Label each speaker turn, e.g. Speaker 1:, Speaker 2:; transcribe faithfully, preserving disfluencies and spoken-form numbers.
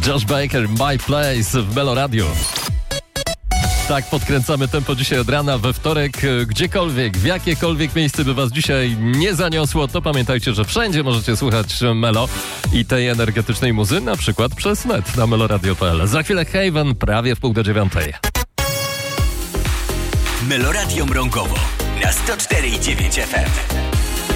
Speaker 1: Josh Baker, My Place w Melo Radio. Tak podkręcamy tempo dzisiaj od rana we wtorek. Gdziekolwiek, w jakiekolwiek miejsce by was dzisiaj nie zaniosło, to pamiętajcie, że wszędzie możecie słuchać Melo i tej energetycznej muzy, na przykład przez net na meloradio kropka p l. Za chwilę Haven, prawie w pół do dziewiątej.
Speaker 2: Meloradio Mrągowo na sto cztery i dziewięć F M.